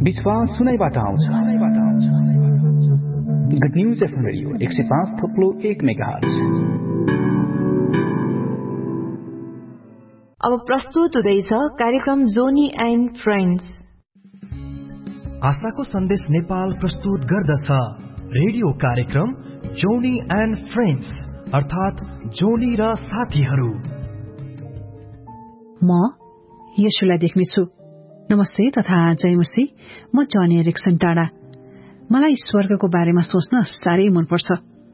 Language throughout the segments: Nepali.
विश्वास सुनाइबाट आउँछ। Good news FM radio 105.1 megahertz. अब प्रस्तुत हुँदैछ कार्यक्रम जोनी एन्ड फ्रेन्ड्स। आशाको सन्देश नेपाल प्रस्तुत गर्दछ रेडियो कार्यक्रम जोनी एन्ड फ्रेन्ड्स, अर्थात् जोनी र साथीहरू। म येशूलाई देख्नेछु। नमस्ते तथा जय मसीह। म जनी एरिक्सन टाढा। मलाई स्वर्गको बारेमा सोच्न साह्रै मनपर्छ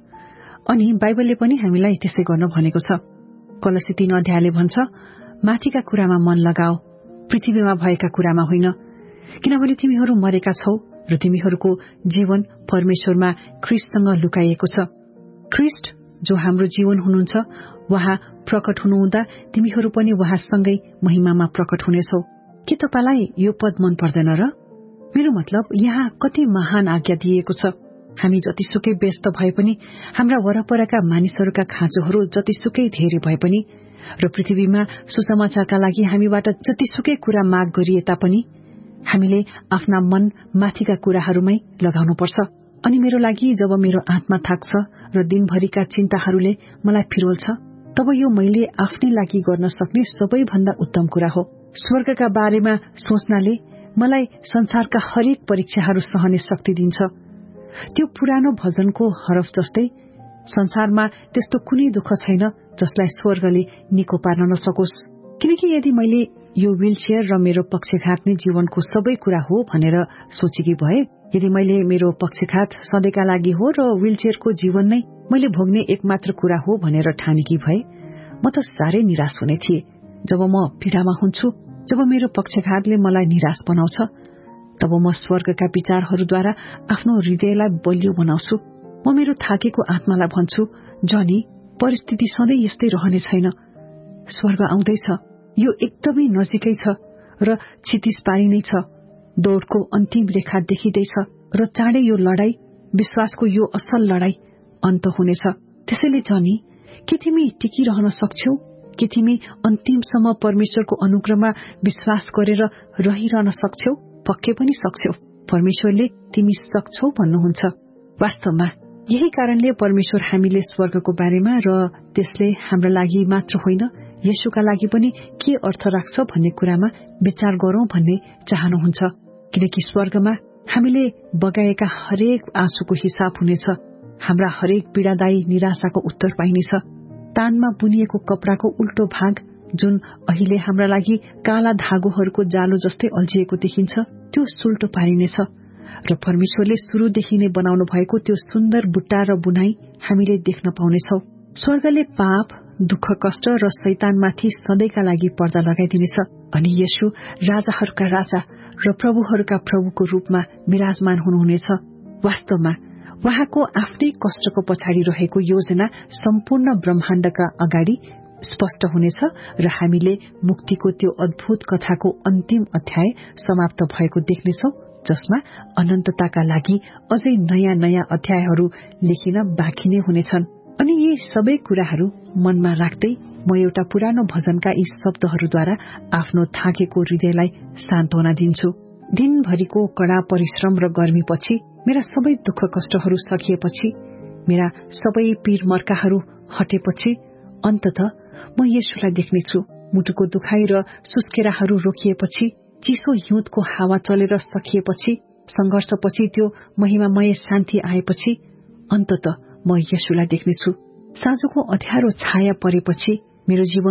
अनि बाइबलले पनि हामीलाई त्यसै गर्न भनेको छ। कलसी 3 अध्यायले भन्छ, माथिका कुरामा मन लगाओ, पृथ्वीमा भएका कुरामा होइन, किनभने तिमीहरू मरेका छौ र तिमीहरूको जीवन परमेश्वरमा ख्रीष्टसँग लुकाइएको छ। ख्रीष्ट जो हाम्रो जीवन हुनुहुन्छ, उहाँ प्रकट हुनुहुँदा तिमीहरू पनि उहाँसँगै महिमामा प्रकट हुनेछौ। के तपाईलाई यो पद मन पर्दैन र? मेरो मतलब यहाँ कति महान आज्ञा दिएको छ। हामी जतिसुकै व्यस्त भए पनि, हाम्रा वरपरका मानिसहरूका खाँचोहरू जतिसुकै धेरै भए पनि र पृथ्वीमा सुसमाचारका लागि हामीबाट जतिसुकै कुरा माग गरिए तापनि हामीले आफ्ना मन माथिका कुराहरूमै लगाउनुपर्छ। अनि मेरो लागि जब मेरो आत्मा थाक्छ र दिनभरिका चिन्ताहरूले मलाई फिरोल्छ, तब यो मैले आफ्नै लागि गर्न सक्ने सबैभन्दा उत्तम कुरा हो। स्वर्गका बारेमा सोच्नाले मलाई संसारका हरेक परीक्षाहरू सहने शक्ति दिन्छ। त्यो पुरानो भजनको हरफ जस्तै, संसारमा त्यस्तो कुनै दुःख छैन जसलाई स्वर्गले निको पार्न नसकोस्। किनकि यदि मैले यो व्हीलचेयर र मेरो पक्षघात नै जीवनको सबै कुरा हो भनेर सोचेकी भए, यदि मैले मेरो पक्षघात सधैँका लागि हो र व्हीलचेयरको जीवन नै मैले भोग्ने एकमात्र कुरा हो भनेर ठानेकी भए, म त साह्रै निराश हुने थिए। जब म पीडामा हुन्छु, जब मेरो पक्षघातले मलाई निराश बनाउँछ, तब म स्वर्गका विचारहरूद्वारा आफ्नो हृदयलाई बलियो बनाउँछु। म मेरो थाकेको आत्मालाई भन्छु, जनी, परिस्थिति सधैँ यस्तै रहने छैन। स्वर्ग आउँदैछ, यो एकदमै नजिकै छ र क्षितिज पारी नै छ। दौडको अन्तिम रेखा देखिँदैछ र चाँडै यो लडाई, विश्वासको यो असल लडाई अन्त हुनेछ। त्यसैले जनी, के तिमी टिकिरहन सक्छौ? के तिमी अन्तिमसम्म परमेश्वरको अनुग्रहमा विश्वास गरेर रहिरहन सक्छौ? पक्कै पनि सक्छौ। परमेश्वरले तिमी सक्छौ भन्नुहुन्छ। वास्तवमा यही कारणले परमेश्वर हामीले स्वर्गको बारेमा र त्यसले हाम्रा लागि मात्र होइन, येशूका लागि पनि के अर्थ राख्छ भन्ने कुरामा विचार गरौं भन्ने चाहनुहुन्छ। किनकि स्वर्गमा हामीले बगाएका हरेक आँसुको हिसाब हुनेछ। हाम्रा हरेक पीडादायी निराशाको उत्तर पाइनेछ। तानमा बुनिएको कपडाको उल्टो भाग, जुन अहिले हाम्रा लागि काला धागोहरूको जालो जस्तै अल्झिएको देखिन्छ, त्यो सुल्टो पारिनेछ र परमेश्वरले शुरूदेखि नै बनाउनु भएको त्यो सुन्दर बुट्टा र बुनाई हामीले देख्न पाउनेछौ। स्वर्गले पाप, दुःख, कष्ट र शैतानमाथि सधैँका लागि पर्दा लगाइदिनेछ अनि येशू राजाहरूका राजा र प्रभुहरूका प्रभुको रूपमा विराजमान हुनुहुनेछ। वास्तवमा उहाँको आफ्नै कष्टको पछाडि रहेको योजना सम्पूर्ण ब्रह्माण्डका अगाडि स्पष्ट हुनेछ र हामीले मुक्तिको त्यो अद्भुत कथाको अन्तिम अध्याय समाप्त भएको देख्नेछौ, जसमा अनन्तताका लागि अझै नयाँ नयाँ अध्यायहरू लेखिन बाँकी नै हुनेछन्। अनि यी सबै कुराहरू मनमा राख्दै म एउटा पुरानो भजनका यी शब्दहरूद्वारा आफ्नो थाकेको हृदयलाई सान्त्वना दिन्छु। दिनभरिको कड़ा परिश्रम र गर्मीपछि, मेरा सबै दुःख कष्टहरू सकिएपछि, मेरा सबै पीर मर्काहरू हटेपछि अन्ततः म येशूलाई देख्नेछु। मुटुको दुखाइ र सुस्केराहरू रोकिएपछि, चिसो हिउँदको हावा चलेर सकिएपछि, संघर्षपछि त्यो महिमामय शान्ति आएपछि अन्ततः म येशूलाई देख्नेछु। साँझको अँध्यारो छाया परेपछि मेरो जीवन